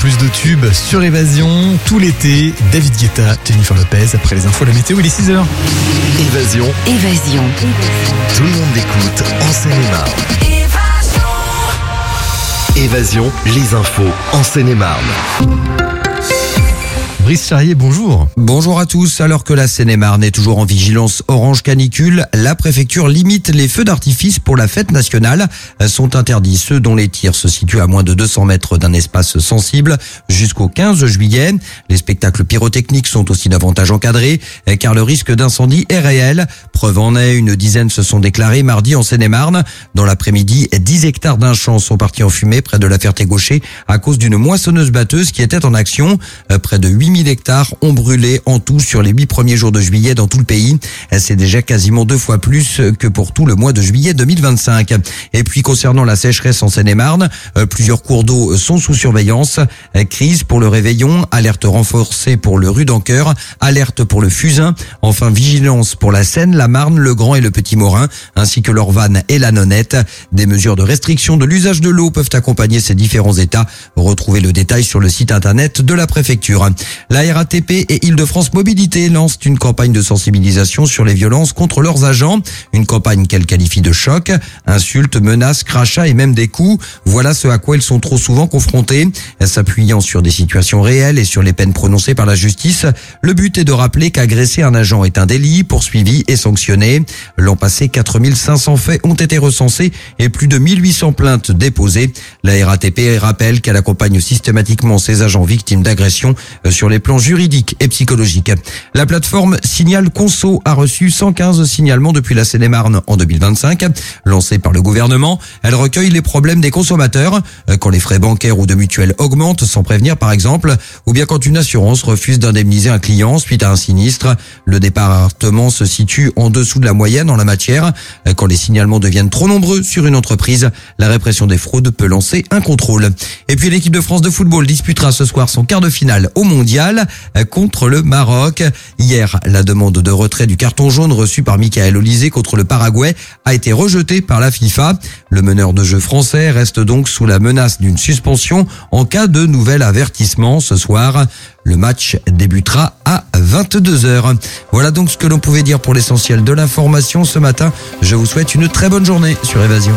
plus de tubes sur Évasion. Tout l'été, David Guetta, Jennifer Lopez. Après les infos, la météo, il est 6h. Évasion. Tout le monde l'écoute en Seine-et-Marne. Évasion, les infos en Seine-et-Marne. Brice Charrier, bonjour. Bonjour à tous. Alors que la Seine-et-Marne est toujours en vigilance orange canicule, la préfecture limite les feux d'artifice pour la fête nationale. Sont interdits ceux dont les tirs se situent à moins de 200 mètres d'un espace sensible jusqu'au 15 juillet. Les spectacles pyrotechniques sont aussi davantage encadrés car le risque d'incendie est réel. Preuve en est, une dizaine se sont déclarés mardi en Seine-et-Marne. Dans l'après-midi, 10 hectares d'un champ sont partis en fumée près de la Ferté-Gaucher à cause d'une moissonneuse-batteuse qui était en action. Près de 8000 hectares ont brûlé en tout sur les 8 premiers jours de juillet dans tout le pays. C'est déjà quasiment 2 fois plus que pour tout le mois de juillet 2025. Et puis concernant la sécheresse en Seine-et-Marne, plusieurs cours d'eau sont sous surveillance. Crise pour le Réveillon, alerte renforcée pour le Rudancoeur, alerte pour le Fusain, enfin vigilance pour la Seine, la Marne, le Grand et le Petit Morin, ainsi que l'Orvanne et la Nonette. Des mesures de restriction de l'usage de l'eau peuvent accompagner ces différents états. Retrouvez le détail sur le site internet de la préfecture. La RATP et Île-de-France Mobilité lancent une campagne de sensibilisation sur les violences contre leurs agents. Une campagne qu'elle qualifie de choc, insultes, menaces, crachats et même des coups. Voilà ce à quoi ils sont trop souvent confrontés. S'appuyant sur des situations réelles et sur les peines prononcées par la justice, le but est de rappeler qu'agresser un agent est un délit, poursuivi et sanctionné. L'an passé, 4500 faits ont été recensés et plus de 1800 plaintes déposées. La RATP rappelle qu'elle accompagne systématiquement ses agents victimes d'agressions sur les plans juridiques et psychologiques. La plateforme Signal Conso a reçu 115 signalements depuis la Seine-et-Marne en 2025. Lancée par le gouvernement, elle recueille les problèmes des consommateurs, quand les frais bancaires ou de mutuelle augmentent sans prévenir par exemple, ou bien quand une assurance refuse d'indemniser un client suite à un sinistre. Le département se situe en dessous de la moyenne en la matière. Quand les signalements deviennent trop nombreux sur une entreprise, la répression des fraudes peut lancer un contrôle. Et puis l'équipe de France de football disputera ce soir son quart de finale au Mondial contre le Maroc. Hier, la demande de retrait du carton jaune reçu par Michael Olise contre le Paraguay a été rejetée par la FIFA. Le meneur de jeu français reste donc sous la menace d'une suspension en cas de nouvel avertissement ce soir. Le match débutera à 22h. Voilà donc ce que l'on pouvait dire pour l'essentiel de l'information ce matin. Je vous souhaite une très bonne journée sur Évasion.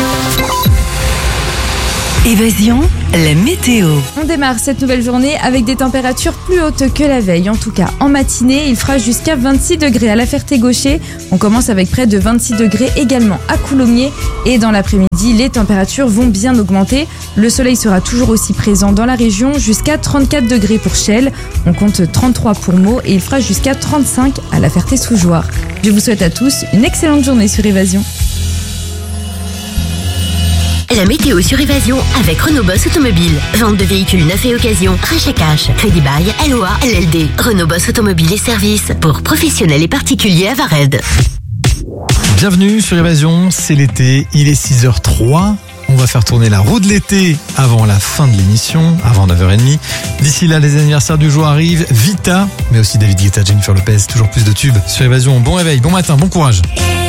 Évasion, la météo. On démarre cette nouvelle journée avec des températures plus hautes que la veille. En tout cas, en matinée, il fera jusqu'à 26 degrés à la Ferté-Gaucher. On commence avec près de 26 degrés également à Coulommiers. Et dans l'après-midi, les températures vont bien augmenter. Le soleil sera toujours aussi présent dans la région, jusqu'à 34 degrés pour Chelles. On compte 33 pour Meaux et il fera jusqu'à 35 à la Ferté-sous-Jouarre. Je vous souhaite à tous une excellente journée sur Évasion. La météo sur Évasion avec Renault Boss Automobile. Vente de véhicules neufs et occasion, rachat cash, crédit bail, LOA, LLD. Renault Boss Automobile et services pour professionnels et particuliers à Vared. Bienvenue sur Évasion, c'est l'été, il est 6h03. On va faire tourner la roue de l'été avant la fin de l'émission, avant 9h30. D'ici là, les anniversaires du jour arrivent. Vita, mais aussi David Guetta, Jennifer Lopez, toujours plus de tubes sur Évasion. Bon réveil, bon matin, bon courage.